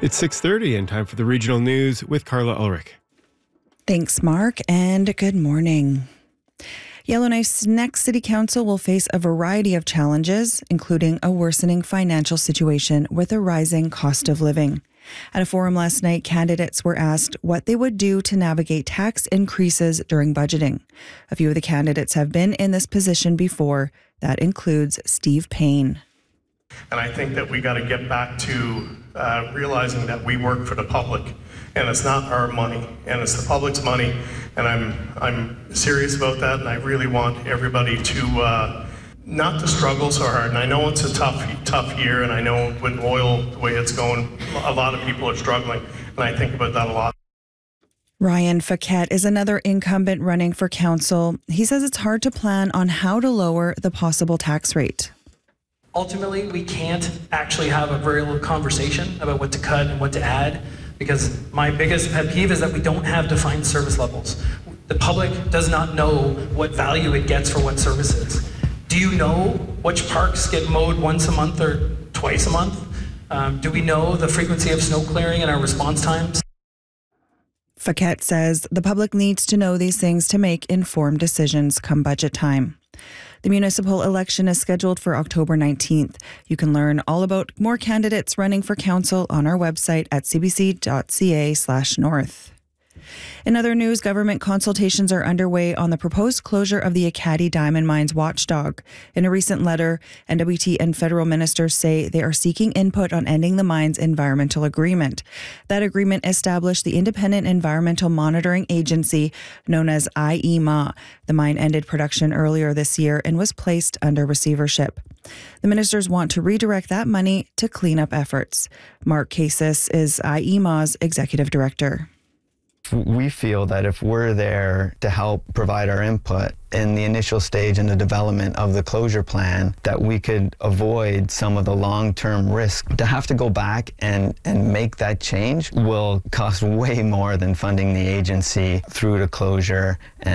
It's 6:30 and time for the regional news with Carla Ulrich. Thanks, Mark, and good morning. Yellowknife's next city council will face a variety of challenges, including a worsening financial situation with a rising cost of living. At a forum last night, candidates were asked what they would do to navigate tax increases during budgeting. A few of the candidates have been in this position before. That includes Steve Payne. And I think that we got to get back to realizing that we work for the public, and it's not our money, and it's the public's money. And I'm serious about that, and I really want everybody to not to struggle so hard. And I know it's a tough year, and I know with oil the way it's going, a lot of people are struggling, and I think about that a lot. Ryan Faquette is another incumbent running for council. He says it's hard to plan on how to lower the possible tax rate. Ultimately, we can't actually have a very real conversation about what to cut and what to add, because my biggest pet peeve is that we don't have defined service levels. The public does not know what value it gets for what services. Do you know which parks get mowed once a month or twice a month? Do we know the frequency of snow clearing and our response times? Faquette says the public needs to know these things to make informed decisions come budget time. The municipal election is scheduled for October 19th. You can learn all about more candidates running for council on our website at cbc.ca/north. In other news, government consultations are underway on the proposed closure of the Ekati Diamond Mines watchdog. In a recent letter, NWT and federal ministers say they are seeking input on ending the mine's environmental agreement. That agreement established the Independent Environmental Monitoring Agency, known as IEMA. The mine ended production earlier this year and was placed under receivership. The ministers want to redirect that money to cleanup efforts. Mark Cassis is IEMA's executive director. We feel that if we're there to help provide our input in the initial stage in the development of the closure plan, that we could avoid some of the long-term risk. To have to go back and make that change will cost way more than funding the agency through to closure